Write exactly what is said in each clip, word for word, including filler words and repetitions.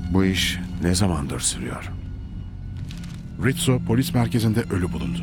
Bu iş ne zamandır sürüyor? Rizzo polis merkezinde ölü bulundu.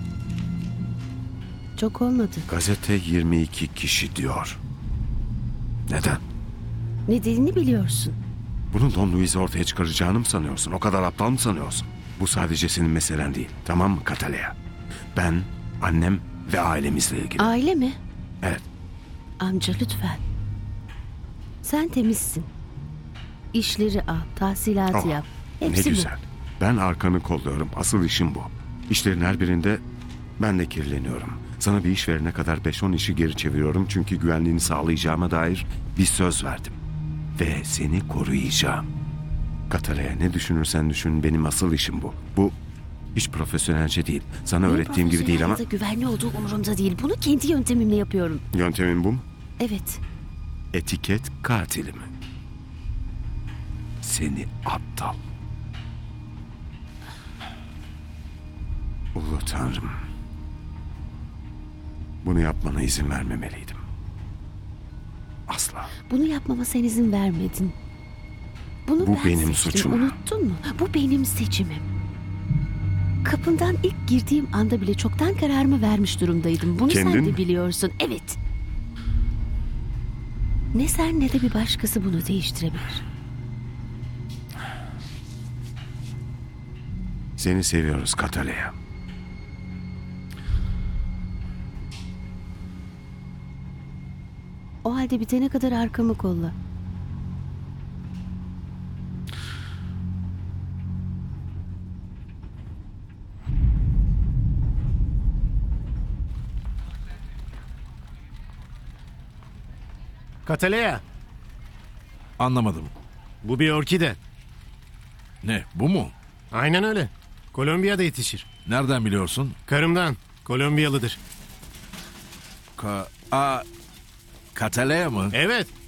Çok olmadı. Gazete yirmi iki kişi diyor. Neden? Nedenini biliyorsun. Bunu Don Luis'i ortaya çıkaracağını mı sanıyorsun? O kadar aptal mı sanıyorsun? Bu sadece senin meselen değil. Tamam mı Katalea? Ben, annem ve ailemizle ilgili. Aile mi? Evet. Amca lütfen. Sen temizsin. İşleri al, tahsilatı Oh, yap. ne Hepsi bu. güzel. Ben arkanı kolluyorum. Asıl işim bu. İşlerin her birinde ben de kirleniyorum. Sana bir iş verene kadar beş on işi geri çeviriyorum. Çünkü güvenliğini sağlayacağıma dair bir söz verdim. Ve seni koruyacağım. Katalaya, ne düşünürsen düşün, benim asıl işim bu. Bu hiç profesyonelce değil. Sana Benim öğrettiğim gibi değil ama profesyonel ya da güvenli olduğu umurumda değil. Bunu kendi yöntemimle yapıyorum. yöntemin bu mu? Evet. Etiket katili mi? Seni aptal. Ulu Tanrım. Bunu yapmana izin vermemeliydim. Asla. Bunu yapmama sen izin vermedin. Bunu Bu ben benim seçtim. suçum. Unuttun mu? Bu benim seçimim. Kapından ilk girdiğim anda bile çoktan kararımı vermiş durumdaydım. Bunu Kendin sen de mi? biliyorsun. Evet. Ne sen ne de bir başkası bunu değiştirebilir. Seni seviyoruz Katalya. O halde bitene kadar arkamı kolla. Katalea, Anlamadım. bu bir orkide. Ne, bu mu? Aynen öyle. Kolombiya'da yetişir. Nereden biliyorsun? Karımdan. Kolombiyalıdır. Ka... Aa, Katalea mı? Evet,